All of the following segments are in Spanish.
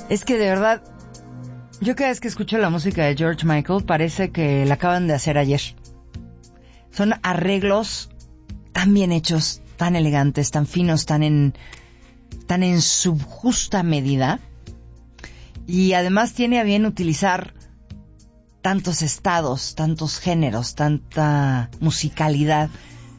Es que de verdad, yo cada vez que escucho la música de George Michael parece que la acaban de hacer ayer. Son arreglos tan bien hechos, tan elegantes, tan finos, tan en su justa medida. Y además tiene a bien utilizar tantos estados, tantos géneros, tanta musicalidad,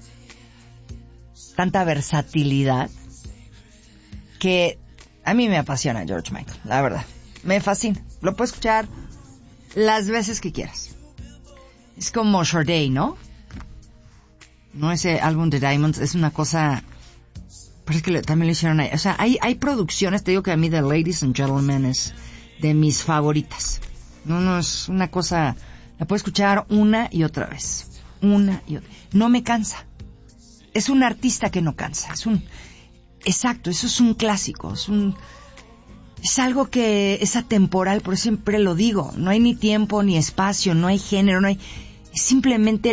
tanta versatilidad, que a mí me apasiona George Michael, la verdad. Me fascina. Lo puedo escuchar las veces que quieras. Es como Short Day, ¿no? No, ese álbum de Diamonds es una cosa... Pero es que también lo hicieron ahí. O sea, hay producciones, te digo que a mí The Ladies and Gentlemen es de mis favoritas. No, es una cosa... La puedo escuchar una y otra vez. Una y otra. No me cansa. Es un artista que no cansa. Exacto, eso es un clásico. Es algo que es atemporal, por eso siempre lo digo. No hay ni tiempo, ni espacio, no hay género, no hay... Es simplemente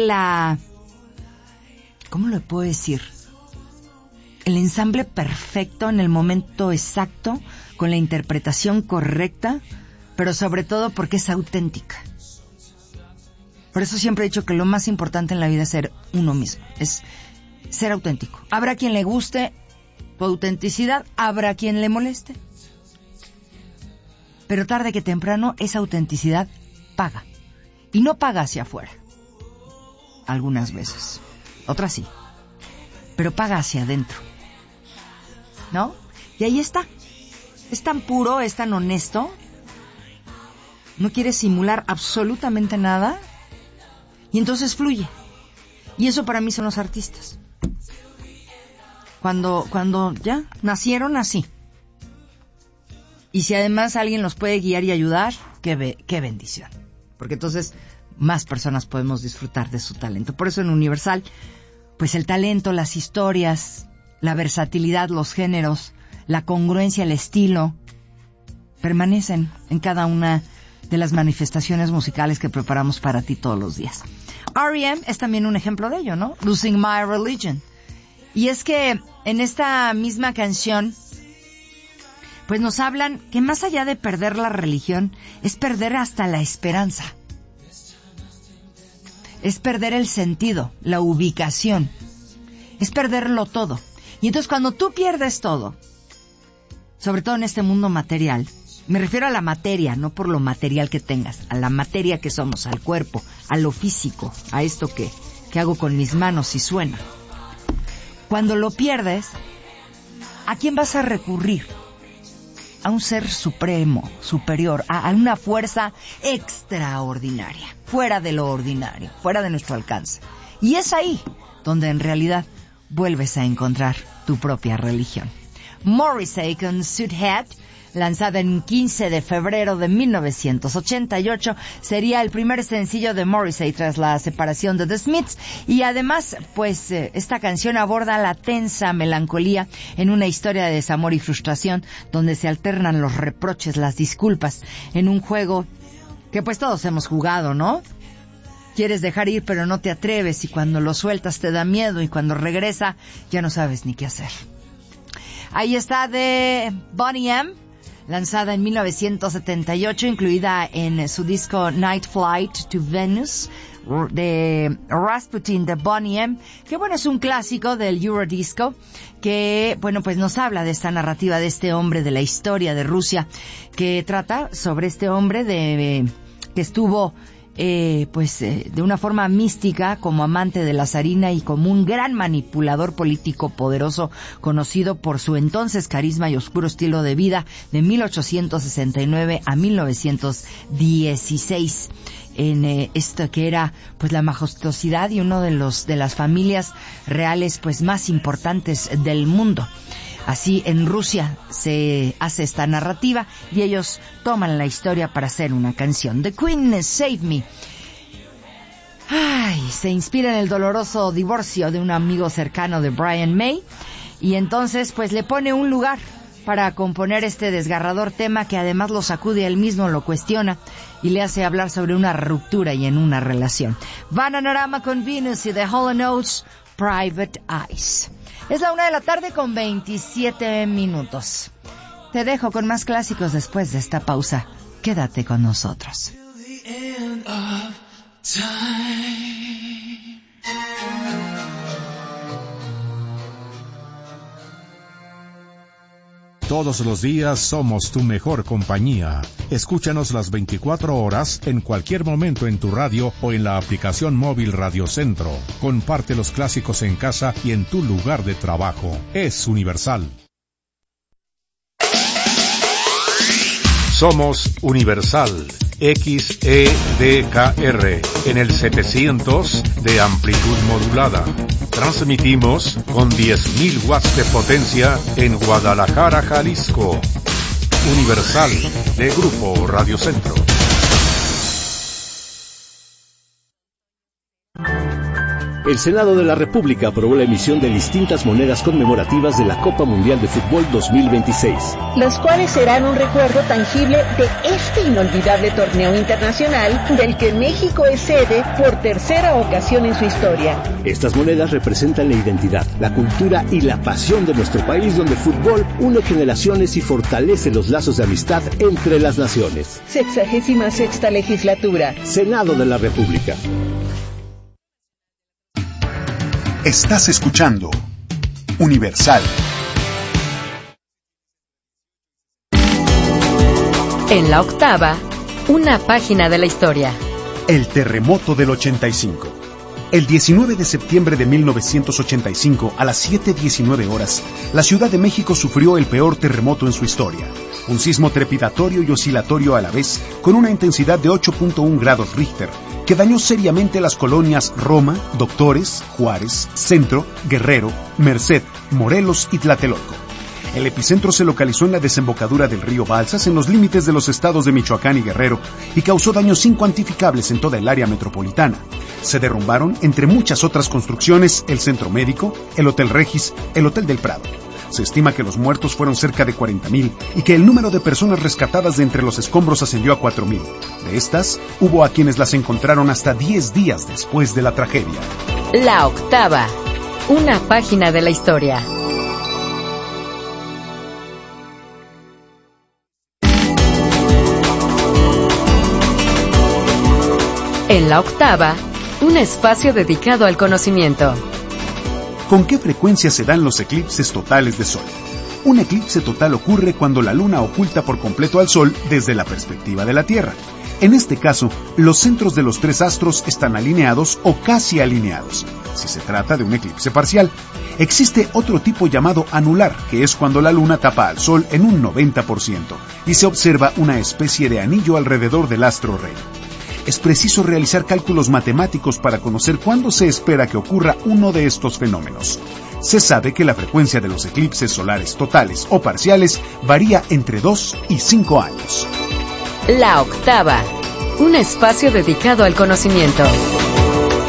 ¿cómo lo puedo decir? El ensamble perfecto en el momento exacto, con la interpretación correcta, pero sobre todo porque es auténtica. Por eso siempre he dicho que lo más importante en la vida es ser uno mismo, es ser auténtico. Habrá quien le guste tu autenticidad, habrá quien le moleste. Pero tarde que temprano esa autenticidad paga. Y no paga hacia afuera. Algunas veces. Otras sí. Pero paga hacia adentro. ¿No? Y ahí está. Es tan puro, es tan honesto. No quiere simular absolutamente nada. Y entonces fluye. Y eso para mí son los artistas. Cuando ya nacieron así. Y si además alguien los puede guiar y ayudar, qué bendición. Porque entonces más personas podemos disfrutar de su talento. Por eso en Universal, pues el talento, las historias, la versatilidad, los géneros, la congruencia, el estilo, permanecen en cada una de las manifestaciones musicales que preparamos para ti todos los días. R.E.M. es también un ejemplo de ello, ¿no? Losing My Religion. Y es que en esta misma canción, pues nos hablan que más allá de perder la religión, es perder hasta la esperanza. Es perder el sentido, la ubicación. Es perderlo todo. Y entonces cuando tú pierdes todo, sobre todo en este mundo material, me refiero a la materia, no por lo material que tengas, a la materia que somos, al cuerpo, a lo físico, a esto que hago con mis manos y suena. Cuando lo pierdes, ¿a quién vas a recurrir? A un ser supremo, superior, a una fuerza extraordinaria, fuera de lo ordinario, fuera de nuestro alcance. Y es ahí donde en realidad vuelves a encontrar tu propia religión. Morrissey con Suithead, lanzada en 15 de febrero de 1988, sería el primer sencillo de Morrissey tras la separación de The Smiths, y además, pues, esta canción aborda la tensa melancolía en una historia de desamor y frustración, donde se alternan los reproches, las disculpas, en un juego que pues todos hemos jugado, ¿no? Quieres dejar ir pero no te atreves, y cuando lo sueltas te da miedo, y cuando regresa ya no sabes ni qué hacer. Ahí está de Boney M., lanzada en 1978, incluida en su disco Night Flight to Venus, de Rasputin de Boney M., que bueno, es un clásico del Eurodisco, que bueno, pues nos habla de esta narrativa de este hombre, de la historia de Rusia, que trata sobre este hombre que estuvo de una forma mística como amante de la zarina y como un gran manipulador político poderoso, conocido por su entonces carisma y oscuro estilo de vida de 1869 a 1916, en esto que era pues la majestuosidad y uno de las familias reales pues más importantes del mundo. Así en Rusia se hace esta narrativa y ellos toman la historia para hacer una canción. The Queen, Save Me. Se inspira en el doloroso divorcio de un amigo cercano de Brian May, y entonces pues le pone un lugar para componer este desgarrador tema que además lo sacude a él mismo, lo cuestiona y le hace hablar sobre una ruptura y en una relación. Bananarama con Venus y The Hall & Oates, Private Eyes. Es la 1:27 p.m. Te dejo con más clásicos después de esta pausa. Quédate con nosotros. Todos los días somos tu mejor compañía. Escúchanos las 24 horas en cualquier momento en tu radio o en la aplicación móvil Radio Centro. Comparte los clásicos en casa y en tu lugar de trabajo. Es Universal. Somos Universal XEDKR en el 700 de amplitud modulada. Transmitimos con 10.000 watts de potencia en Guadalajara, Jalisco. Universal de Grupo Radio Centro. El Senado de la República aprobó la emisión de distintas monedas conmemorativas de la Copa Mundial de Fútbol 2026. Las cuales serán un recuerdo tangible de este inolvidable torneo internacional del que México es sede por tercera ocasión en su historia. Estas monedas representan la identidad, la cultura y la pasión de nuestro país, donde el fútbol une generaciones y fortalece los lazos de amistad entre las naciones. 66ª legislatura. Senado de la República. Estás escuchando Universal. En la octava, una página de la historia. El terremoto del 85. El 19 de septiembre de 1985, a las 7:19 horas, la Ciudad de México sufrió el peor terremoto en su historia. Un sismo trepidatorio y oscilatorio a la vez, con una intensidad de 8.1 grados Richter, que dañó seriamente las colonias Roma, Doctores, Juárez, Centro, Guerrero, Merced, Morelos y Tlatelolco. El epicentro se localizó en la desembocadura del río Balsas, en los límites de los estados de Michoacán y Guerrero, y causó daños incuantificables en toda el área metropolitana. Se derrumbaron, entre muchas otras construcciones, el Centro Médico, el Hotel Regis, el Hotel del Prado. Se estima que los muertos fueron cerca de 40,000 y que el número de personas rescatadas de entre los escombros ascendió a 4,000. De estas, hubo a quienes las encontraron hasta 10 días después de la tragedia. La octava, una página de la historia. En la octava, un espacio dedicado al conocimiento. ¿Con qué frecuencia se dan los eclipses totales de Sol? Un eclipse total ocurre cuando la Luna oculta por completo al Sol desde la perspectiva de la Tierra. En este caso, los centros de los tres astros están alineados o casi alineados, si se trata de un eclipse parcial. Existe otro tipo llamado anular, que es cuando la Luna tapa al Sol en un 90% y se observa una especie de anillo alrededor del astro rey. Es preciso realizar cálculos matemáticos para conocer cuándo se espera que ocurra uno de estos fenómenos. Se sabe que la frecuencia de los eclipses solares totales o parciales varía entre 2 y 5 años. La octava, un espacio dedicado al conocimiento.